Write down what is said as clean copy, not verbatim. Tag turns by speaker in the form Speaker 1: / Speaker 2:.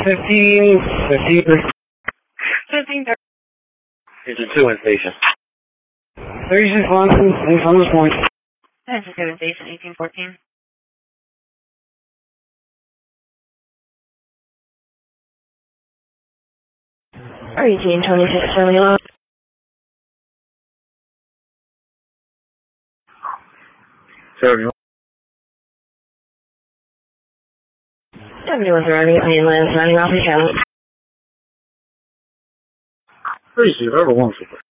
Speaker 1: 15.
Speaker 2: Here's a 2 in station.
Speaker 1: 36 Lawson, thanks on this point.
Speaker 3: That's a 7 station, 1814.
Speaker 4: RET 26 Charlie Low.
Speaker 2: 71.
Speaker 4: 71 surrounding mainland, surrounding off the channel.
Speaker 2: 30, Ever 1 Super.